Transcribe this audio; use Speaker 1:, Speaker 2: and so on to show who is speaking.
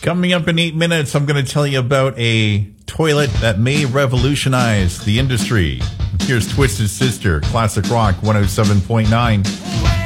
Speaker 1: Coming up in 8 minutes, I'm going to tell you about a toilet that may revolutionize the industry. Here's Twisted Sister, Classic Rock 107.9.